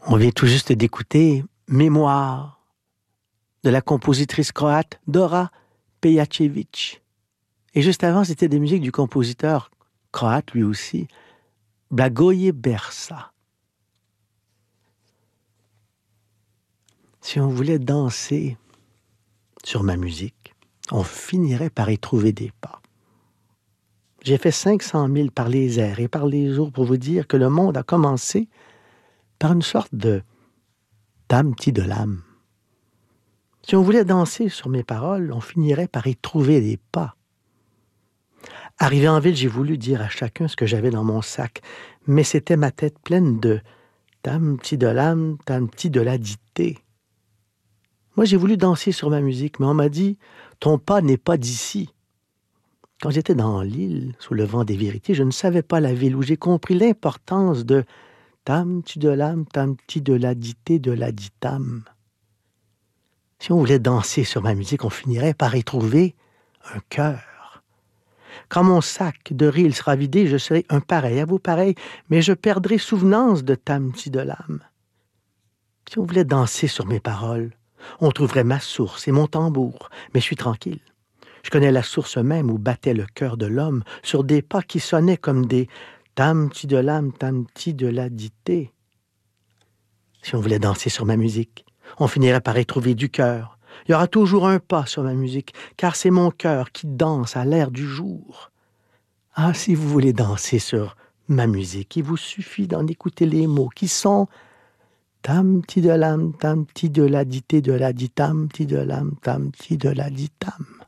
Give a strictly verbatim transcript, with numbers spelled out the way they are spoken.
On vient tout juste d'écouter Mémoire de la compositrice croate Dora Pejačević. Et juste avant, c'était des musiques du compositeur croate, lui aussi, Blagoje Bersa. Si on voulait danser sur ma musique, on finirait par y trouver des pas. J'ai fait cinq cent mille par les airs et par les jours pour vous dire que le monde a commencé par une sorte de tam-ti de l'âme. Si on voulait danser sur mes paroles, on finirait par y trouver des pas. Arrivé en ville, j'ai voulu dire à chacun ce que j'avais dans mon sac, mais c'était ma tête pleine de tam-ti de l'âme, tam-ti de la dictée. Moi, j'ai voulu danser sur ma musique, mais on m'a dit « ton pas n'est pas d'ici ». Quand j'étais dans l'île, sous le vent des vérités, je ne savais pas la ville où j'ai compris l'importance de tam-ti de l'âme, tam-ti de la dictée, de la ditam. Si on voulait danser sur ma musique, on finirait par y trouver un cœur. Quand mon sac de riz sera vidé, je serai un pareil à vous pareil, mais je perdrai souvenance de tam-ti de l'âme. Si on voulait danser sur mes paroles, on trouverait ma source et mon tambour, mais je suis tranquille. Je connais la source même où battait le cœur de l'homme sur des pas qui sonnaient comme des tam-ti de l'âme, tam-ti de la dictée. Si on voulait danser sur ma musique, on finirait par y trouver du cœur. Il y aura toujours un pas sur ma musique, car c'est mon cœur qui danse à l'air du jour. Ah, si vous voulez danser sur ma musique, il vous suffit d'en écouter les mots qui sont tam-ti de l'âme, tam-ti de la dictée, de la ditam, ti de l'âme, tam-ti de la ditam.